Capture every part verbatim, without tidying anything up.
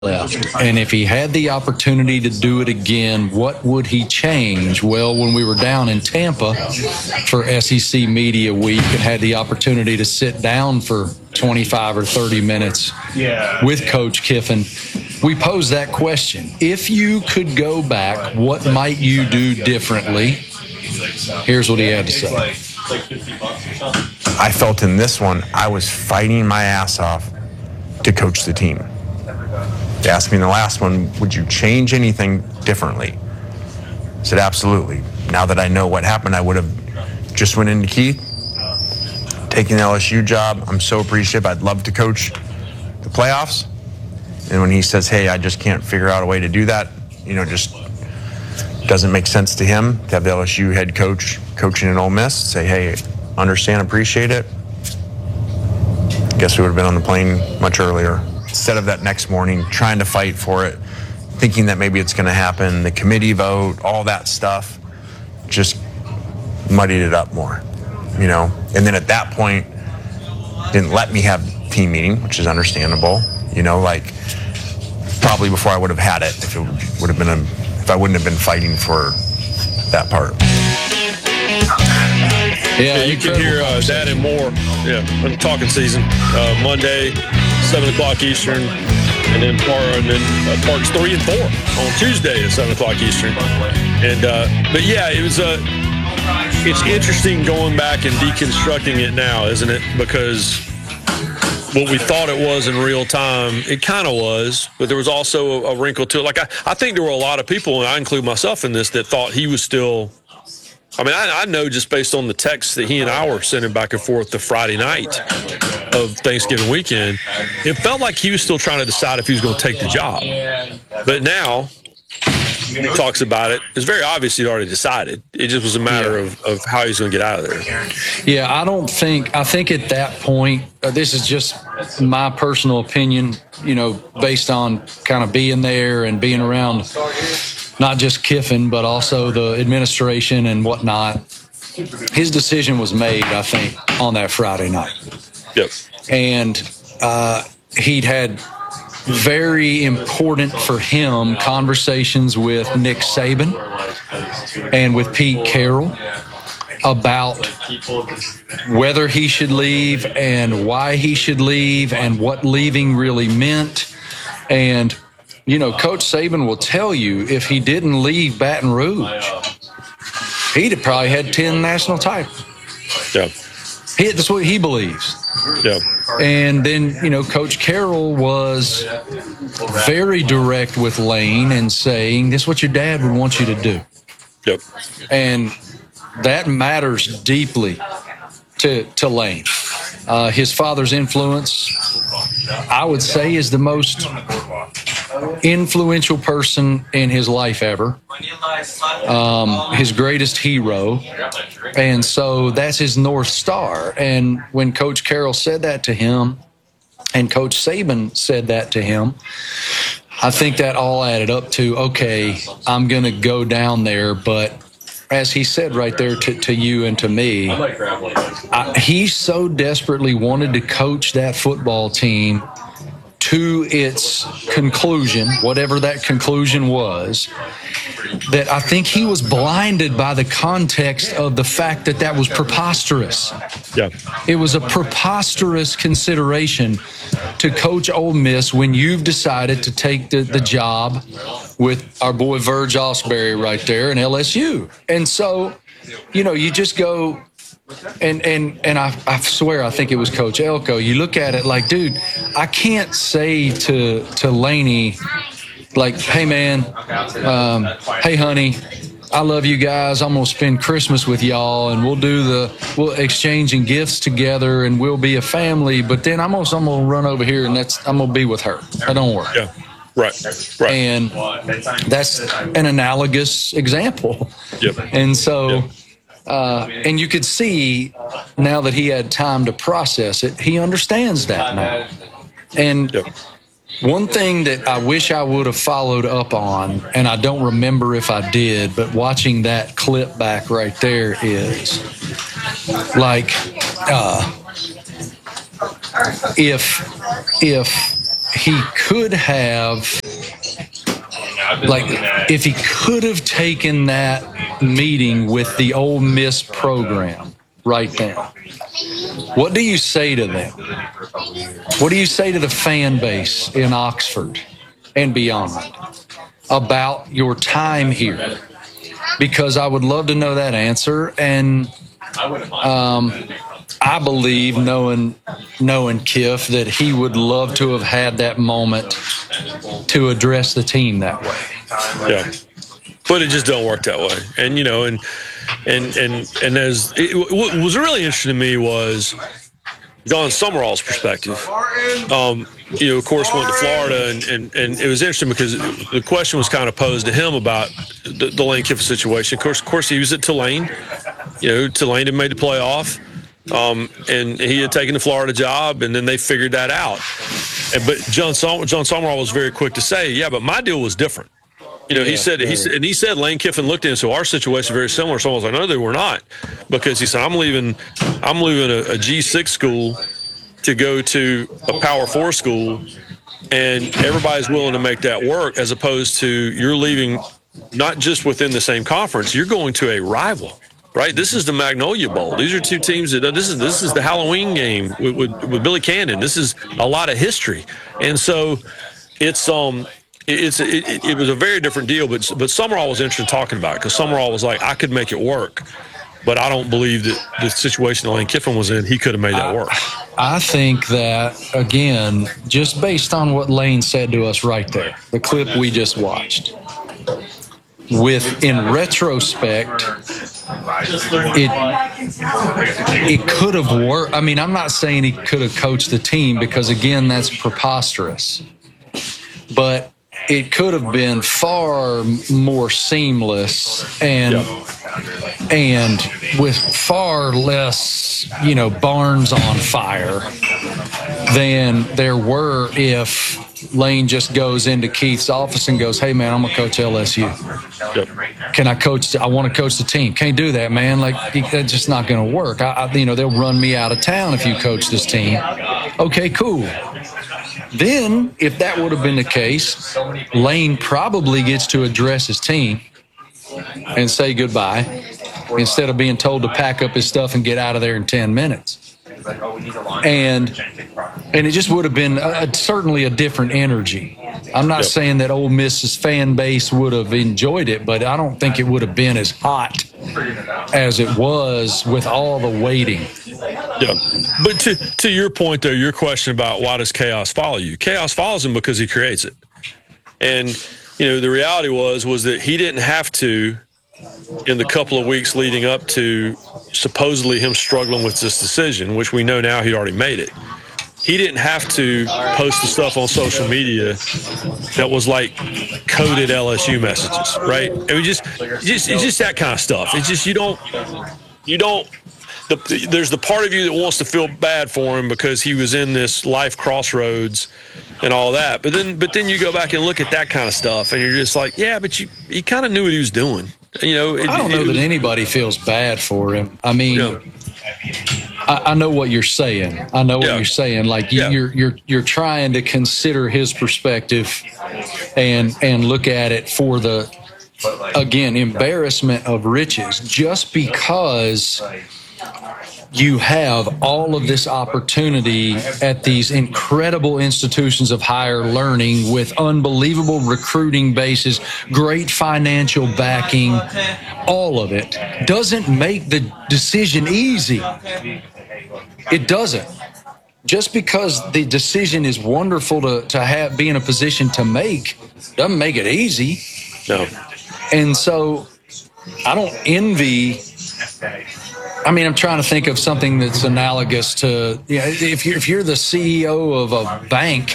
left. And if he had the opportunity to do it again, what would he change? Well, when we were down in Tampa for S E C Media Week and had the opportunity to sit down for twenty-five or thirty minutes yeah, with yeah. Coach Kiffin, we posed that question. If you could go back, what might you do differently? Here's what he had to say. I felt in this one, I was fighting my ass off to coach the team. They asked me in the last one, would you change anything differently? I said, absolutely. Now that I know what happened, I would have just went into Keith, taking the L S U job. I'm so appreciative. I'd love to coach the playoffs. And when he says, hey, I just can't figure out a way to do that, you know, just doesn't make sense to him to have the L S U head coach coaching in Ole Miss, say, hey, understand, appreciate it. Guess we would have been on the plane much earlier. Instead of that next morning, trying to fight for it, thinking that maybe it's going to happen, the committee vote, all that stuff, just muddied it up more, you know. And then at that point, didn't let me have team meeting, which is understandable, you know, like probably before I would have had it, if it would have been a, if I wouldn't have been fighting for that part. Yeah, yeah you can hear uh, that and more. Yeah, I'm talking season. Uh, Monday, seven o'clock Eastern, and then Par and then uh, parts three and four on Tuesday at seven o'clock Eastern. And uh, but yeah, it was a. Uh, it's interesting going back and deconstructing it now, isn't it? Because what we thought it was in real time, it kind of was, but there was also a, a wrinkle to it. Like I, I think there were a lot of people, and I include myself in this, that thought he was still. I mean, I, I know just based on the texts that he and I were sending back and forth the Friday night of Thanksgiving weekend, it felt like he was still trying to decide if he was going to take the job. But now he talks about it. It's very obvious he'd already decided. It just was a matter yeah. of, of how he's going to get out of there. Yeah, I don't think – I think at that point uh, – this is just my personal opinion, you know, based on kind of being there and being around – not just Kiffin, but also the administration and whatnot. His decision was made, I think, on that Friday night. Yep. And uh, he'd had very important for him conversations with Nick Saban and with Pete Carroll about whether he should leave and why he should leave and what leaving really meant. And you know, Coach Saban will tell you if he didn't leave Baton Rouge, he'd have probably had ten national titles. Yeah. He, that's what he believes. Yeah. And then, you know, Coach Carroll was very direct with Lane and saying, this is what your dad would want you to do. Yep. And that matters deeply to, to Lane. Uh, his father's influence, I would say, is the most influential person in his life ever, um, his greatest hero, and so that's his North Star. And when Coach Carroll said that to him and Coach Saban said that to him, I think that all added up to, okay, I'm going to go down there, but as he said right there to, to you and to me, I, he so desperately wanted to coach that football team to its conclusion, whatever that conclusion was, that I think he was blinded by the context of the fact that that was preposterous. Yeah. It was a preposterous consideration to coach Ole Miss when you've decided to take the, the job with our boy Verge Osbury right there in L S U. And so, you know, you just go, and and and I, I swear I think it was Coach Elko. You look at it like, dude, I can't say to to Laney, like, hey, man, um, hey, honey, I love you guys. I'm going to spend Christmas with y'all, and we'll do the, we'll exchanging gifts together, and we'll be a family. But then I'm also, I'm going to run over here, and that's, I'm going to be with her. That don't work. Yeah, right, right. And that's an analogous example. Yep. And so, yep. uh, and you could see now that he had time to process it, he understands that now. And yep. One thing that I wish I would have followed up on, and I don't remember if I did, but watching that clip back right there is, like, uh, if if he could have, like, if he could have taken that meeting with the Ole Miss program right now, what do you say to them? What do you say to the fan base in Oxford and beyond about your time here? Because I would love to know that answer. And um, I believe, knowing knowing Kiff, that he would love to have had that moment to address the team that way. Yeah, but it just don't work that way. And you know, and and and and as it, what was really interesting to me was Don Summerall's perspective. Um, you know, of course, went to Florida, and, and, and it was interesting because the question was kind of posed to him about the, the Lane Kiffin situation. Of course, of course, he was at Tulane. You know, Tulane had made the playoff, um, and he had taken the Florida job, and then they figured that out. And, but John Sum- John Summerall was very quick to say, "Yeah, but my deal was different." You know, yeah, he said, he said, and he said Lane Kiffin looked in, so our situation is very similar. Someone was like, no, they were not, because he said, I'm leaving, I'm leaving a, a G six school to go to a Power Four school, and everybody's willing to make that work, as opposed to you're leaving not just within the same conference, you're going to a rival, right? This is the Magnolia Bowl. These are two teams that this is this is the Halloween game with, with, with Billy Cannon. This is a lot of history, and so it's um. It's it, it, it was a very different deal, but but Summerall was interested in talking about it, because Summerall was like, I could make it work, but I don't believe that the situation that Lane Kiffin was in, he could have made that work. I, I think that, again, just based on what Lane said to us right there, the clip we just watched, with, in retrospect, it it could have worked. I mean, I'm not saying he could have coached the team, because, again, that's preposterous, but it could have been far more seamless and yep. and with far less, you know, barns on fire than there were if Lane just goes into Keith's office and goes, hey, man, I'm going to coach L S U. Yep. Can I coach? I want to coach the team. Can't do that, man. Like, that's just not going to work. I, I, you know, they'll run me out of town if you coach this team. Okay, cool. Then, if that would have been the case, Lane probably gets to address his team and say goodbye instead of being told to pack up his stuff and get out of there in ten minutes. And and it just would have been a, certainly a different energy. I'm not yep. saying that Ole Miss's fan base would have enjoyed it, but I don't think it would have been as hot as it was with all the waiting. Yeah, but to to your point, though, your question about why does chaos follow you? Chaos follows him because he creates it. And, you know, the reality was was that he didn't have to, in the couple of weeks leading up to supposedly him struggling with this decision, which we know now he already made it. He didn't have to post the stuff on social media that was like coded L S U messages, right? I mean, just, just it's just that kind of stuff. It's just you don't, you don't. The, there's the part of you that wants to feel bad for him because he was in this life crossroads and all that. But then, but then you go back and look at that kind of stuff, and you're just like, yeah, but you, he kind of knew what he was doing. You know, it, I don't know it, that anybody feels bad for him. I mean. Yeah. I, I know what you're saying. I know what yeah. you're saying. Like you, yeah. you're you're you're trying to consider his perspective and and look at it for the, again, embarrassment of riches. Just because you have all of this opportunity at these incredible institutions of higher learning with unbelievable recruiting bases, great financial backing, all of it doesn't make the decision easy. It doesn't. Just because the decision is wonderful to, to have, be in a position to make, doesn't make it easy. No. And so I don't envy. I mean, I'm trying to think of something that's analogous to, you know, if you're, if you're the C E O of a bank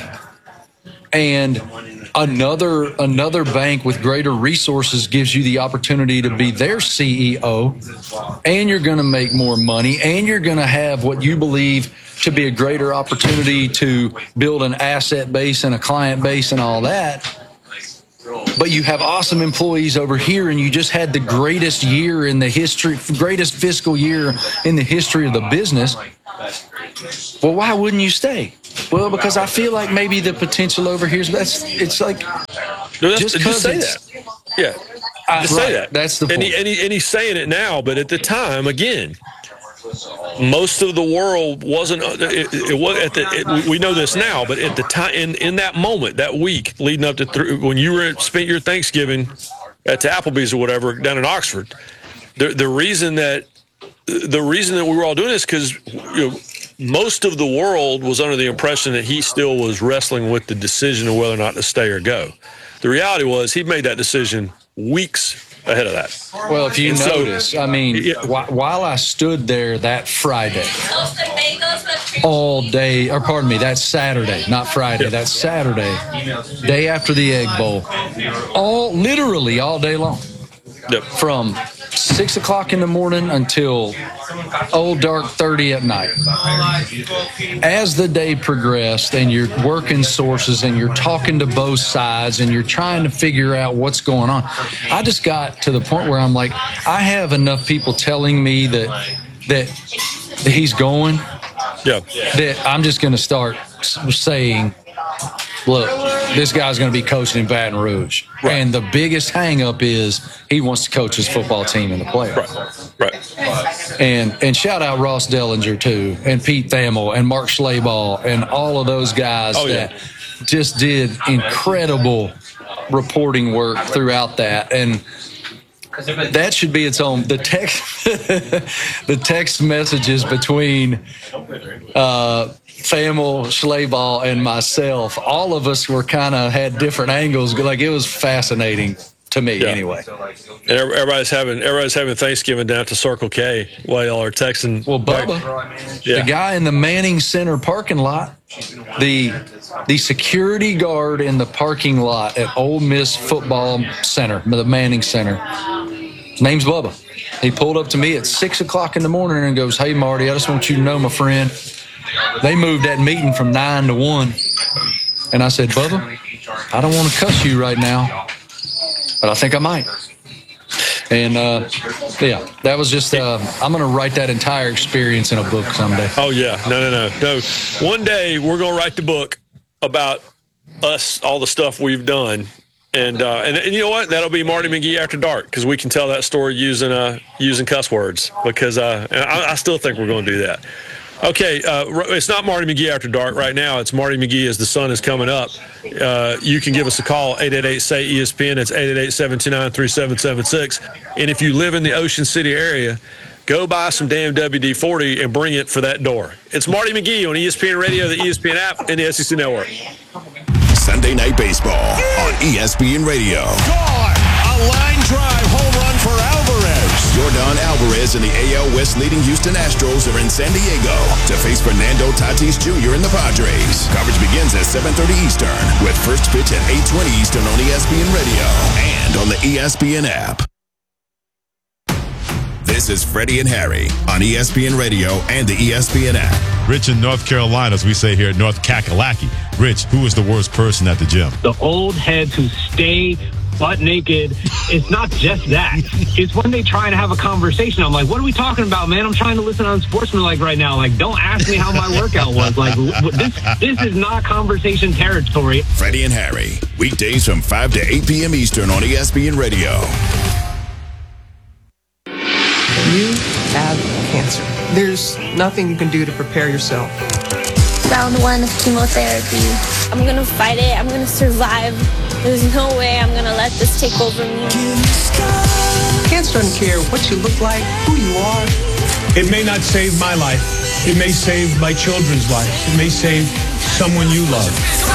and another another bank with greater resources gives you the opportunity to be their C E O, and you're going to make more money, and you're going to have what you believe to be a greater opportunity to build an asset base and a client base and all that, but you have awesome employees over here, and you just had the greatest year in the history, greatest fiscal year in the history of the business. Well, why wouldn't you stay? Well, because I feel like maybe the potential over here is that's it's like no, that's, just, just say that. Yeah, I, just right, say that. That's the and point. he, and, he, and he's saying it now, but at the time, again, most of the world wasn't. It, it was at the. It, we know this now, but at the time, in, in that moment, that week leading up to th- when you were spent your Thanksgiving at the Applebee's or whatever down in Oxford, the the reason that the reason that we were all doing this because you know, most of the world was under the impression that he still was wrestling with the decision of whether or not to stay or go. The reality was he made that decision weeks ahead of that. Well, if you and notice, so, I mean, yeah. wh- while I stood there that Friday, all day, or pardon me, that's Saturday, not Friday, yeah. that's Saturday, day after the Egg Bowl, all literally all day long, Yep. from six o'clock in the morning until old dark thirty at night. As the day progressed and you're working sources and you're talking to both sides and you're trying to figure out what's going on, I just got to the point where I'm like, I have enough people telling me that that, that he's going, Yeah. that I'm just going to start saying, look, this guy's going to be coaching in Baton Rouge. Right. And the biggest hang-up is he wants to coach his football team in the playoffs. Right. Right. And and shout out Ross Dellinger, too, and Pete Thamel and Mark Schlabach and all of those guys Oh, yeah. that just did incredible reporting work throughout that. And that should be its own. The text, the text messages between uh, Thamel, Schlabach, and myself, all of us were kind of had different angles. Like it was fascinating to me, Yeah. anyway. And everybody's having everybody's having Thanksgiving down at the Circle K while y'all are texting. Well, Bubba, Yeah. the guy in the Manning Center parking lot, the the security guard in the parking lot at Ole Miss Football Center, the Manning Center, his name's Bubba. He pulled up to me at six o'clock in the morning and goes, "Hey, Marty, I just want you to know, my friend, they moved that meeting from nine to one." And I said, "Bubba, I don't want to cuss you right now, but I think I might." And, uh, yeah, that was just, uh, I'm going to write that entire experience in a book someday. Oh, yeah. No, no, no. No. One day we're going to write the book about us, all the stuff we've done. And, uh, and and you know what? That'll be Marty McGee After Dark because we can tell that story using uh, using cuss words because uh, and I, I still think we're going to do that. Okay, uh, it's not Marty McGee After Dark right now. It's Marty McGee as the sun is coming up. Uh, you can give us a call, eight eight eight, S A Y, E S P N. It's eight eight eight, seven two nine, three seven seven six. And if you live in the Ocean City area, go buy some damn W D forty and bring it for that door. It's Marty McGee on E S P N Radio, the E S P N app, and the S E C Network. Sunday Night Baseball on E S P N Radio. Gone! A line drive home run for Alvarez. Yordan Alvarez and the A L West leading Houston Astros are in San Diego to face Fernando Tatis Junior and the Padres. Coverage begins at seven thirty Eastern with first pitch at eight twenty Eastern on E S P N Radio and on the E S P N app. This is Freddie and Harry on E S P N Radio and the E S P N app. Rich in North Carolina, as we say here at North Kakalaki. Rich, who is the worst person at the gym? The old heads who stay butt naked. It's not just that. It's when they try to have a conversation. I'm like, what are we talking about, man? I'm trying to listen on Sportsmanlike right now. Like, don't ask me how my workout was. Like, this this is not conversation territory. Freddie and Harry, weekdays from five to eight p.m. Eastern on E S P N Radio. You have cancer. There's nothing you can do to prepare yourself. Round one of chemotherapy. I'm gonna fight it. I'm gonna survive. There's no way I'm gonna let this take over me. Cancer doesn't care what you look like, who you are. It may not save my life. It may save my children's lives. It may save someone you love.